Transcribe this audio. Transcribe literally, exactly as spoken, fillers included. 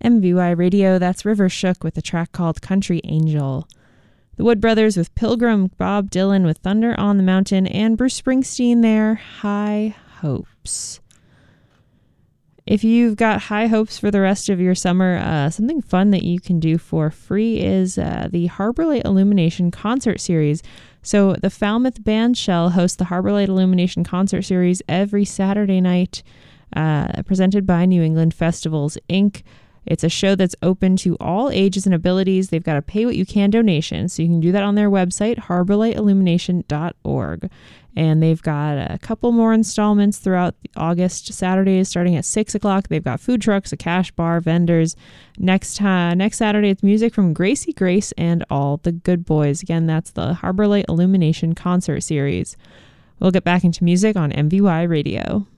M V Y Radio, that's River Shook with a track called Country Angel. The Wood Brothers with Pilgrim, Bob Dylan with Thunder on the Mountain, and Bruce Springsteen there, High Hopes. If you've got high hopes for the rest of your summer, uh, something fun that you can do for free is uh, the Harbor Light Illumination Concert Series. So the Falmouth Band Shell hosts the Harbor Light Illumination Concert Series every Saturday night, uh, presented by New England Festivals, Incorporated. It's a show that's open to all ages and abilities. They've got a pay what you can donation, so you can do that on their website, harbor light illumination dot org. And they've got a couple more installments throughout August, Saturdays starting at six o'clock. They've got food trucks, a cash bar, vendors. Next uh, next Saturday, it's music from Gracie Grace and All the Good Boys. Again, that's the Harbor Light Illumination Concert Series. We'll get back into music on M V Y Radio.